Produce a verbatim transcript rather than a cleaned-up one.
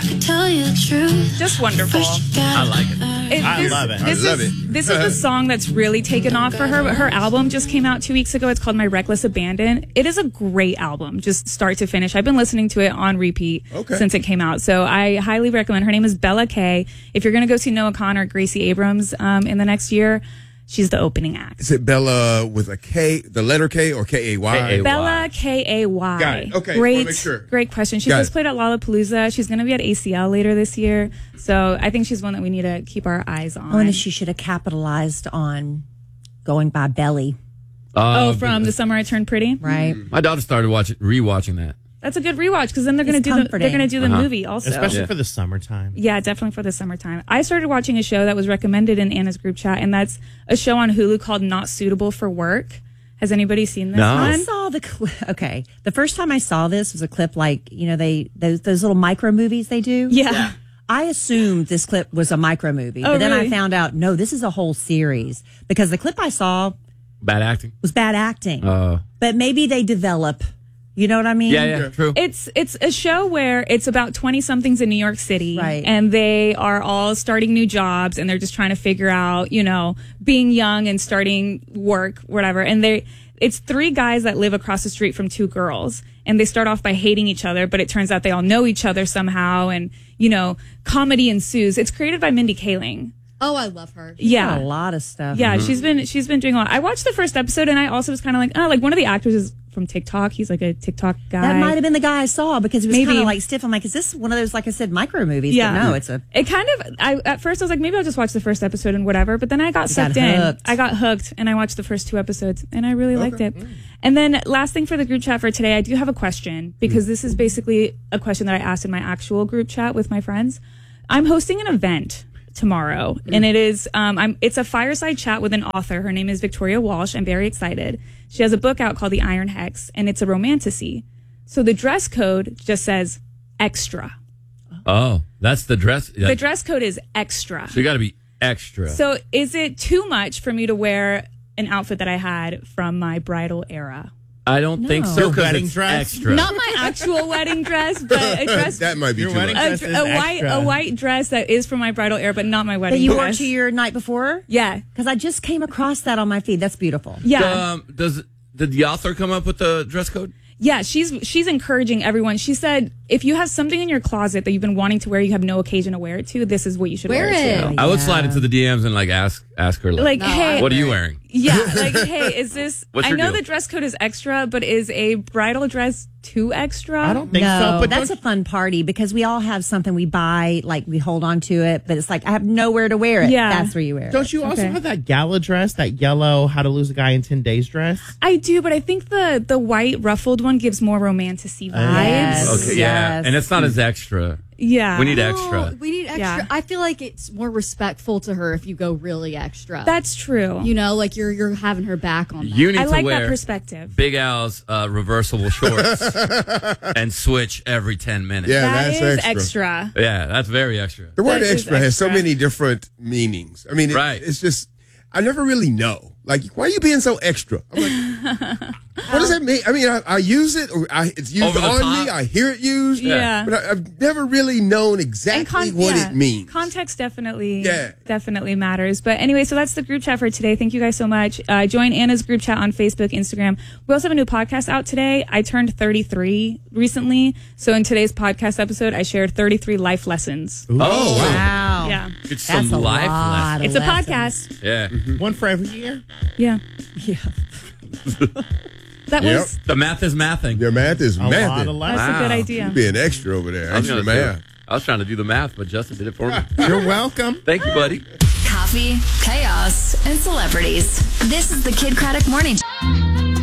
could tell you the truth. Just wonderful. I like it. It, I this, love it. This I love is it. this is the song that's really taken off for her. But her album just came out two weeks ago. It's called My Reckless Abandon. It is a great album, just start to finish. I've been listening to it on repeat Okay. since it came out. So I highly recommend. Her name is Bella Kay. If you're going to go see Noah Connor, Gracie Abrams um, in the next year, she's the opening act. Is it Bella with a K, the letter K, or K A Y? K A Y. Bella K A Y. Got it. Okay, Great, wanna make sure. great question. She Got just it. played at Lollapalooza. She's going to be at A C L later this year. So I think she's one that we need to keep our eyes on. Oh, and she should have capitalized on going by Belly, Oh, Uh, from The Summer I Turned Pretty. right? My daughter started watching, rewatching that. That's a good rewatch because then they're going to It's do the, they're comforting. going to do the Uh-huh. movie also. Especially Yeah. for the summertime. Yeah, definitely for the summertime. I started watching a show that was recommended in Anna's group chat, and that's a show on Hulu called Not Suitable for Work. Has anybody seen this No. I one? saw the cl- okay. The first time I saw this was a clip like you know they those those little micro movies they do. Yeah. I assumed this clip was a micro movie, Oh, but then really? I found out no, this is a whole series because the clip I saw Bad acting. was bad acting. Uh, But maybe they develop. You know what I mean? yeah, yeah, true. It's it's a show where it's about twenty somethings in New York City, Right. and they are all starting new jobs, and they're just trying to figure out, you know, being young and starting work, whatever. And they, it's three guys that live across the street from two girls, and they start off by hating each other, but it turns out they all know each other somehow, and you know, comedy ensues. It's created by Mindy Kaling. Oh, I love her. Yeah, A lot of stuff. yeah, she's been she's been doing a lot. I watched the first episode, and I also was kind of like, oh, like one of the actors is from TikTok. He's like a TikTok guy. That might have been the guy I saw because he was Maybe. kind of like stiff. I'm like, is this one of those, like I said, micro movies? Yeah. But no, it's a. It kind of. I at first I was like, maybe I'll just watch the first episode and whatever. But then I got You got sucked in. hooked. I got hooked, and I watched the first two episodes, and I really liked it. And then last thing for the group chat for today, I do have a question because this is basically a question that I asked in my actual group chat with my friends. I'm hosting an event tomorrow, and it is um I'm it's a fireside chat with an author. Her name is Victoria Walsh. I'm very excited. She has a book out called The Iron Hex, and it's a romantasy. So the dress code just says extra. oh, that's the dress. The dress code is extra. So you got to be extra. So is it too much for me to wear an outfit that I had from my bridal era? I don't think so Your because wedding it's dress? extra. Not my actual wedding dress, but a dress, That might be Your too wedding much. a, dress is a white, extra. a white dress that is from my bridal era, but not my wedding That you wore dress. to your night before? Yeah, Because I just came across that on my feed. That's beautiful. yeah. Um, does did the author come up with the dress code? Yeah, she's she's encouraging everyone. She said, if you have something in your closet that you've been wanting to wear, you have no occasion to wear it to, this is what you should wear, Wear it it. to. I would slide into the D Ms and like ask ask her like, Like, No, hey, what are you wearing? yeah, like, hey, is this? What's I your know deal? the dress code is extra, but is a bridal dress too extra? I don't think no, so. But that's don't- a fun party because we all have something we buy, like we hold on to it, but it's like I have nowhere to wear it. Yeah. That's where you wear it. Don't you also Okay. have that gala dress, that yellow How to Lose a Guy in ten days dress? I do, but I think the the white ruffled one gives more romantasy vibes. Yes. Okay, yeah, Yes. and it's not as extra. Yeah, We need No, extra. We need extra. Yeah. I feel like it's more respectful to her if you go really extra. That's true. you know, like you're you're having her back on that. You need I to like wear that perspective. Big Al's uh, reversible shorts and switch every ten minutes. Yeah, That that's is extra. extra. Yeah, that's very extra. The word That is extra has so extra. many different meanings. I mean, it, Right. it's just, I never really know. Like, why are you being so extra? I'm like, what does that mean? I mean, I, I use it, or I, it's used Over the on top? me. I hear it used. Yeah. But I, I've never really known exactly And con- what yeah. it means. Context definitely, Yeah. definitely matters. But anyway, so that's the group chat for today. Thank you guys so much. Uh, join Anna's group chat on Facebook, Instagram. We also have a new podcast out today. I turned thirty-three recently, so in today's podcast episode, I shared thirty-three life lessons. Oh, wow. Wow. Yeah, It's some That's a life lot lessons. of it's a lessons. podcast. Yeah. One for every year? Yeah, Yeah. that Yep. was The math is mathing. Your math is A lot of mathing. lessons. that's a good Wow. idea. You're being extra over there. I was, Extra gonna math. do- I was trying to do the math, but Justin did it for me. You're welcome. Thank you, buddy. Coffee, chaos, and celebrities. This is the Kid Craddock Morning.